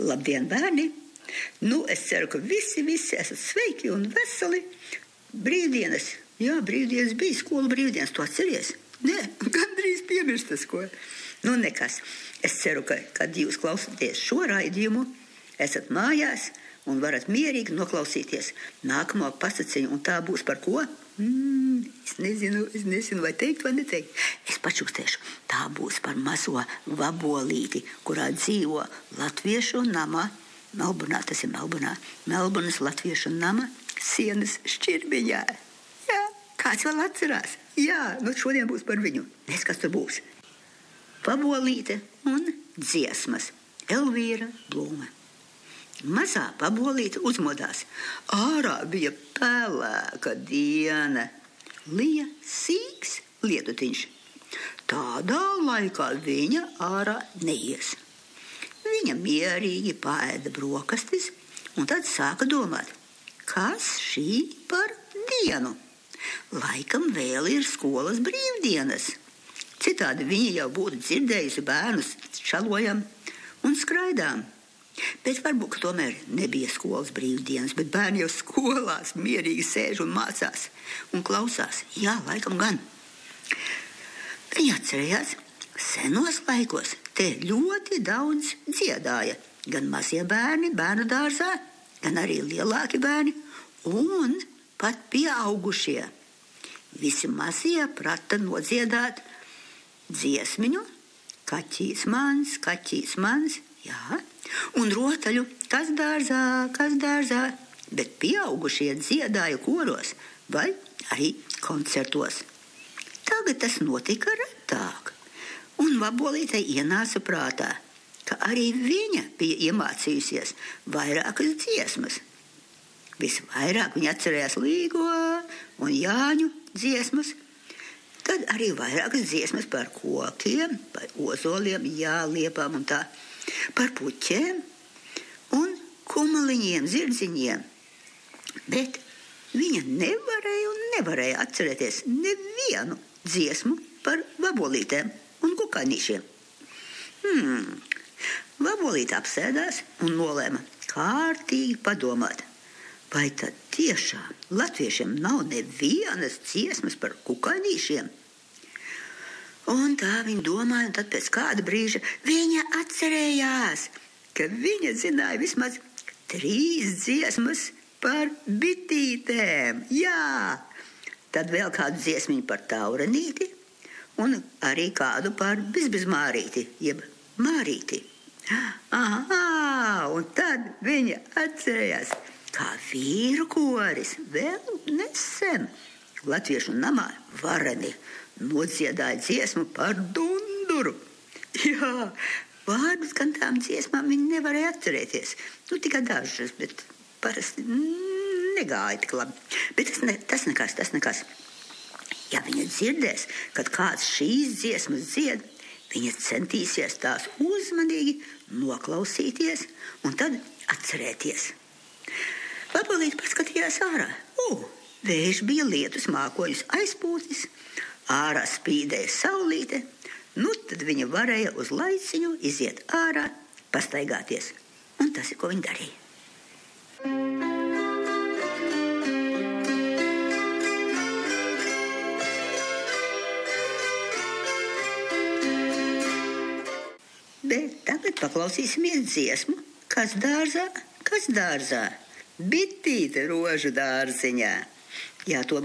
Labdien, bērni! Nu, es ceru, ka visi esat sveiki un veseli. Brīvdienas, jā, brīvdienas bija, skola brīvdienas, tu atceries? Nē, gandrīz piemirstas, ko. Nu, nekas. Es ceru, ka, kad jūs klausāties šo raidījumu, esat mājās un varat mierīgi noklausīties nākamo pasaciņu, un tā būs par ko? Es nezinu, vai teikt vai neteikt. Es pačukstēšu. Tā būs par mazo vabolīti, kurā dzīvo latviešu namā. Melburnā, tas ir Melburnā. Melburnas latviešu nama sienas šķirbiņā. Jā, kāds vēl atcerās? Jā, nu šodien būs par viņu. Nes, kas tur būs? Vabolīte un dziesmas. Elvīra Blūme. Mazā vabolīte uzmodās. Ārā bija pelēka diena. Lija sīks lietutiņš. Tādā laikā viņa ārā neies. Viņa mierīgi paēda brokastis un tad sāka domāt, kas šī par dienu? Laikam vēl ir skolas brīvdienas. Citādi viņa jau būtu dzirdējusi bērnus šalojam un skraidām. Bet varbūt tomēr nebija skolas brīvdienas, bet bērni jau skolās mierīgi sēž un mācās un klausās. Jā, laikam gan. Viņa atcerējās, senos laikos te ļoti daudz dziedāja. Gan mazie bērni bērnu dārzā, gan arī lielāki bērni un pat pieaugušie. Visi mazie prata nodziedāt dziesmiņu, kaķīs mans, jā, un rotaļu, kas dārzā, bet pieaugušie dziedāja koros vai arī koncertos. Tagad tas notika retāk, un vabolītei ienāca prātā, ka arī viņa bija iemācījusies vairākas dziesmas. Visvairāk viņa atcerējās Līgo un Jāņu dziesmas, tad arī vairākas dziesmas par kokiem, par ozoliem, liepām un tā, par puķiem un kumaliņiem, zirdziņiem. Bet viņa nevarēja atcerēties nevienu dziesmu par vabolītēm un kukaiņšiem. Vabolīte apsēdās un nolēma kārtīgi padomāt, vai tad tiešām latviešiem nav nevienas dziesmas par kukaiņšiem? Un tā viņa domāja, un tad pēc kāda brīža viņa atcerējās, ka viņa zināja vismaz 3 dziesmas par bitītēm. Jā! Tad vēl kādu dziesmiņu par taurenīti un arī kādu par bizmārīti, jeb mārīti. Un tad viņa atcerējās, kā vīru koris vēl nesen latviešu namā vareni nodziedāja dziesmu par dunduru. Jā, vārdus gan tām dziesmām viņa nevarēja atcerēties. Tikai dažas, bet parasti negāja tik labi. Bet tas nekas. Ja viņa dzirdēs, kad kāds šīs dziesmas dzied, viņa centīsies tās uzmanīgi noklausīties un tad atcerēties. Vabolīte paskatījās ārā. Vējš bija lietus mākoņus aizpūtis, ārā spīdēja saulīte. Tad viņa varēja uz laiciņu iziet ārā, pastaigāties. Un tas ir, ko viņa darīja. Bet tagad paklausīsimies dziesmu, kas dārzā, bitīte rožu dārziņā. Jā, to